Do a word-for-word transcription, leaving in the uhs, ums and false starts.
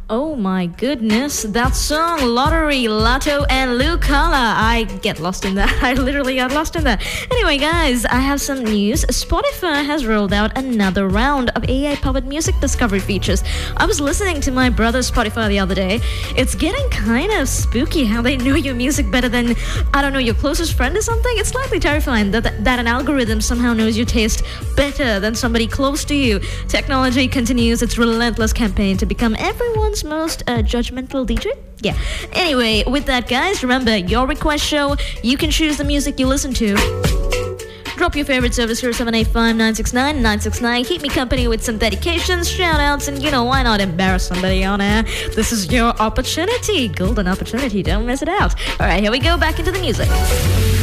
Oh my goodness, that song, Lottery, Lotto, and Lucala. I get lost in that. I literally got lost in that. Anyway, guys, I have some news. Spotify has rolled out another round of A I-powered music discovery features. I was listening to my brother's Spotify the other day. It's getting kind of spooky how they know your music better than, I don't know, your closest friend or something. It's slightly terrifying that, that, that an algorithm somehow knows your taste better than somebody close to you. Technology continues its relentless campaign to become everyone's most uh, judgmental D J? Yeah. Anyway, with that, guys, remember, your request show, you can choose the music you listen to. Drop your favorite service zero seven eight five nine six nine nine six nine. Keep me company with some dedications, shout-outs, and, you know, why not embarrass somebody on air? This is your opportunity. Golden opportunity. Don't miss it out. All right, here we go. Back into the music.